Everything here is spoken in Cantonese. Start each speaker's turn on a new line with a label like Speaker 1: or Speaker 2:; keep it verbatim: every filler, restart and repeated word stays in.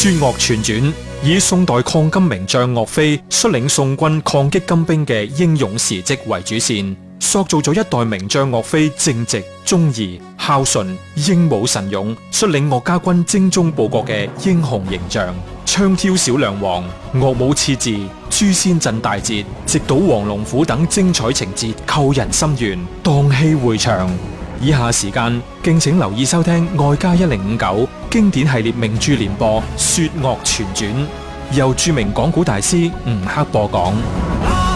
Speaker 1: 說岳全傳以宋代抗金名將岳飛率領宋軍抗擊金兵嘅英勇事蹟為主線，塑造咗一代名將岳飛正直、忠義、孝順、英武神勇，率領岳家軍精忠報國嘅英雄形象。槍挑小梁王、岳武刺字、誅仙陣大捷、直搗黃龍府等精彩情節扣人心弦，蕩氣迴腸。以下時間敬請留意收聽外加一零五九經典系列名著聯播《說岳全傳》，由著名講古大師吳克播講。